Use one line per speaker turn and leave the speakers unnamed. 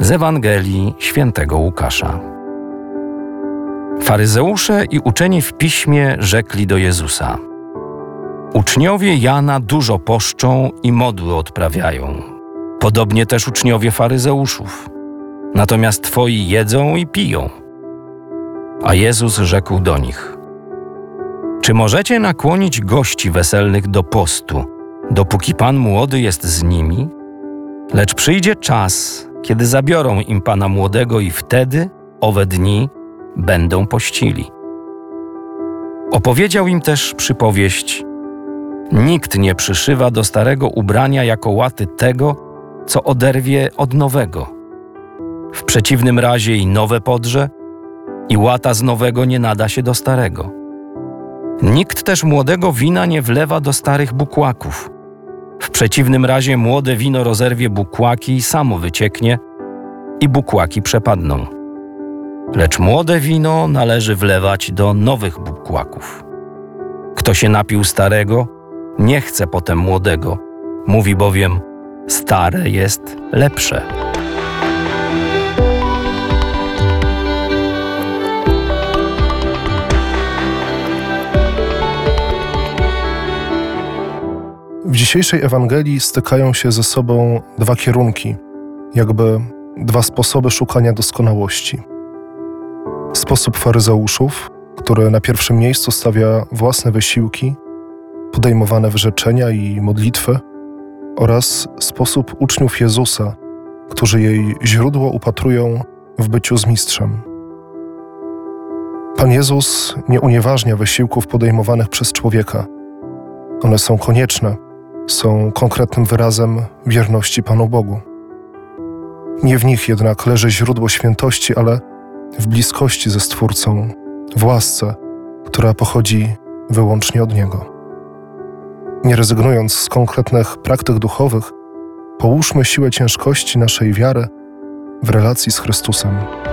Z Ewangelii Świętego Łukasza. Faryzeusze i uczeni w piśmie rzekli do Jezusa: Uczniowie Jana dużo poszczą i modły odprawiają. Podobnie też uczniowie faryzeuszów. Natomiast twoi jedzą i piją. A Jezus rzekł do nich: Czy możecie nakłonić gości weselnych do postu, dopóki pan młody jest z nimi? Lecz przyjdzie czas, kiedy zabiorą im pana młodego i wtedy, owe dni, będą pościli. Opowiedział im też przypowieść: Nikt nie przyszywa do starego ubrania jako łaty tego, co oderwie od nowego. W przeciwnym razie i nowe podrze, i łata z nowego nie nada się do starego. Nikt też młodego wina nie wlewa do starych bukłaków. W przeciwnym razie młode wino rozerwie bukłaki i samo wycieknie, i bukłaki przepadną. Lecz młode wino należy wlewać do nowych bukłaków. Kto się napił starego, nie chce potem młodego, mówi bowiem: stare jest lepsze.
W dzisiejszej Ewangelii stykają się ze sobą dwa kierunki, jakby dwa sposoby szukania doskonałości. Sposób faryzeuszów, który na pierwszym miejscu stawia własne wysiłki, podejmowane wyrzeczenia i modlitwy, oraz sposób uczniów Jezusa, którzy jej źródło upatrują w byciu z Mistrzem. Pan Jezus nie unieważnia wysiłków podejmowanych przez człowieka. One są konieczne, są konkretnym wyrazem wierności Panu Bogu. Nie w nich jednak leży źródło świętości, ale w bliskości ze Stwórcą, w łasce, która pochodzi wyłącznie od Niego. Nie rezygnując z konkretnych praktyk duchowych, połóżmy siłę ciężkości naszej wiary w relacji z Chrystusem.